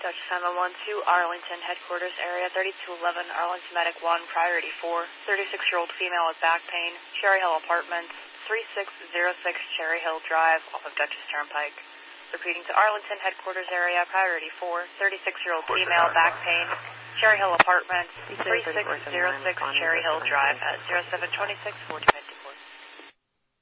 Dutch Simon 1-2, Arlington, headquarters area, 3211, Arlington Medic 1, priority 4, 36-year-old female with back pain, Cherry Hill Apartments, 3606 Cherry Hill Drive, off of Dutchess Turnpike. Repeating to Arlington, headquarters area, priority 4, 36-year-old female, back pain, Cherry Hill Apartments, 3606 Cherry Hill Drive at 0726 4